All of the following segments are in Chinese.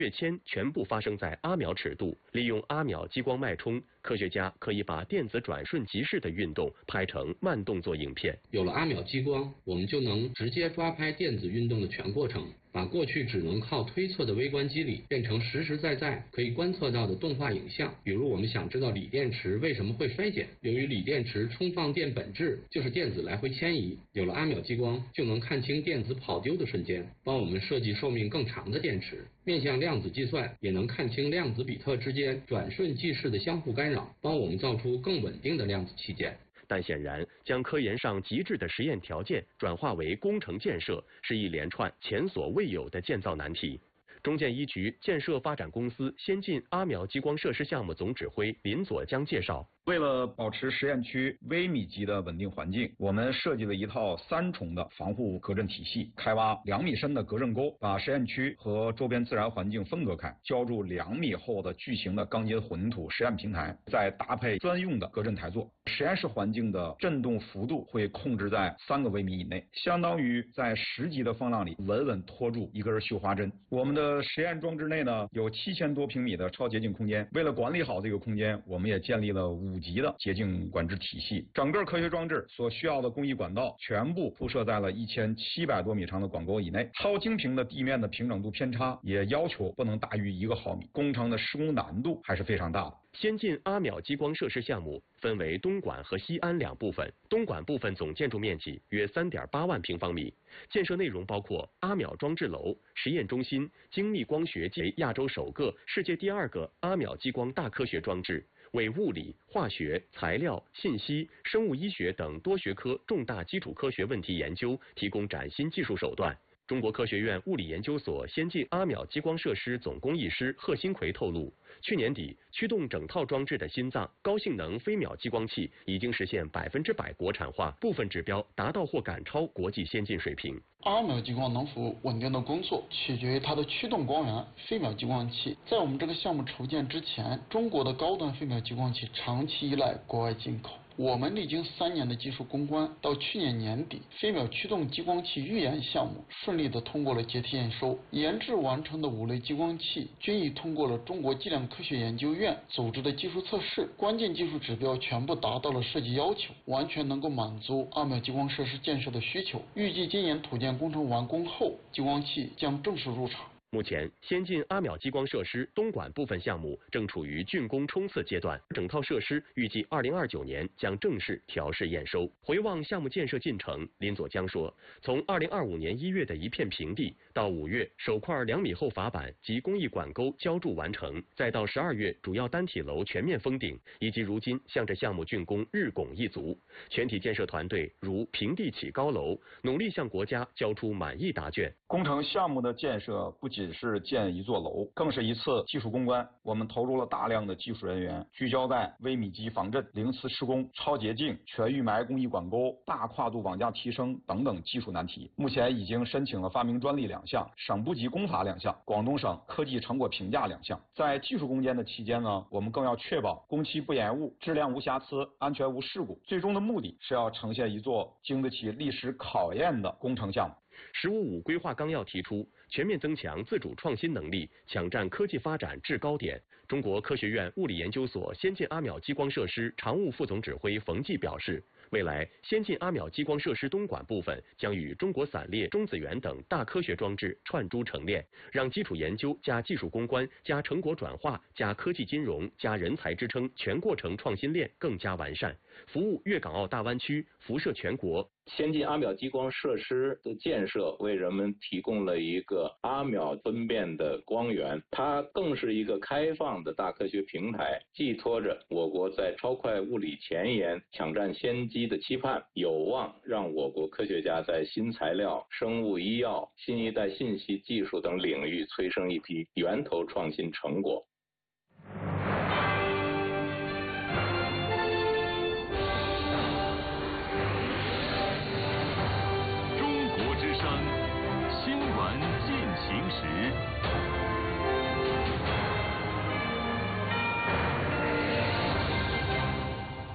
跃迁全部发生在阿秒尺度，利用阿秒激光脉冲，科学家可以把电子转瞬即逝的运动拍成慢动作影片。 有了阿秒激光，我们就能直接抓拍电子运动的全过程，把过去只能靠推测的微观机理变成实实在在可以观测到的动画影像。比如我们想知道锂电池为什么会衰减，由于锂电池充放电本质就是电子来回迁移，有了阿秒激光就能看清电子跑丢的瞬间，帮我们设计寿命更长的电池。面向量子计算也能看清量子比特之间转瞬即逝的相互干扰，帮我们造出更稳定的量子器件。 但显然，将科研上极致的实验条件转化为工程建设，是一连串前所未有的建造难题。中建一局建设发展公司先进阿秒激光设施项目总指挥林佐江介绍， 为了保持实验区微米级的稳定环境，我们设计了一套3重的防护隔震体系，开挖2米深的隔震沟，把实验区和周边自然环境分隔开，浇筑2米厚的巨型的钢结混凝土实验平台，再搭配专用的隔震台座。实验室环境的震动幅度会控制在3个微米以内，相当于在10级的风浪里稳稳拖住一根绣花针。我们的实验装置内呢有7000多平米的超洁净空间，为了管理好这个空间，我们也建立了5级的洁净管制体系。整个科学装置所需要的工艺管道全部铺设在了1700多米长的管沟以内，超精平的地面的平整度偏差也要求不能大于1个毫米，工程的施工难度还是非常大的。 先进阿秒激光设施项目分为东莞和西安2部分，东莞部分总建筑面积约3.8万平方米，建设内容包括阿秒装置楼、实验中心、精密光学及亚洲首个、世界第2个阿秒激光大科学装置，为物理、化学、材料、信息、生物医学等多学科重大基础科学问题研究提供崭新技术手段。中国科学院物理研究所先进阿秒激光设施总工艺师贺新奎透露，去年底驱动整套装置的心脏高性能飞秒激光器已经实现100%国产化，部分指标达到或赶超国际先进水平。 阿秒激光能否稳定的工作，取决于它的驱动光源飞秒激光器。在我们这个项目筹建之前，中国的高端飞秒激光器长期依赖国外进口。我们历经3年的技术攻关，到去年年底，飞秒驱动激光器预研项目顺利的通过了阶梯验收，研制完成的5类激光器均已通过了中国计量科学研究院组织的技术测试，关键技术指标全部达到了设计要求，完全能够满足阿秒激光设施建设的需求。预计今年土建工程完工后，激光器将正式入场。 目前，先进阿秒激光设施东莞部分项目正处于竣工冲刺阶段，整套设施预计2029年将正式调试验收。回望项目建设进程，林佐江说，从2025年1月的一片平地，到5月首块2米厚筏板及工艺管沟浇筑完成，再到12月主要单体楼全面封顶，以及如今向着项目竣工日拱一卒，全体建设团队如平地起高楼，努力向国家交出满意答卷。 工程项目的建设不仅是建一座楼，更是一次技术攻关。我们投入了大量的技术人员，聚焦在微米级防震、零磁施工、超洁净、全预埋工艺管沟、大跨度网架提升等等技术难题。目前已经申请了发明专利2项，省部级工法2项，广东省科技成果评价2项。在技术攻坚的期间呢，我们更要确保工期不延误、质量无瑕疵、安全无事故。最终的目的是要呈现一座经得起历史考验的工程项目。 “15+5”规划纲要提出，全面增强自主创新能力，抢占科技发展制高点。中国科学院物理研究所先进阿秒激光设施常务副总指挥冯骥表示，未来先进阿秒激光设施东莞部分将与中国散列、中子源等大科学装置串珠成链，让基础研究加技术攻关加成果转化加科技金融加人才支撑全过程创新链更加完善，服务粤港澳大湾区，辐射全国。 先进阿秒激光设施的建设为人们提供了一个阿秒分辨的光源，它更是一个开放的大科学平台，寄托着我国在超快物理前沿抢占先机的期盼，有望让我国科学家在新材料、生物医药、新一代信息技术等领域催生一批源头创新成果。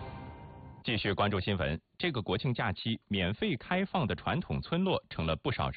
继续关注新闻，这个国庆假期，免费开放的传统村落成了不少人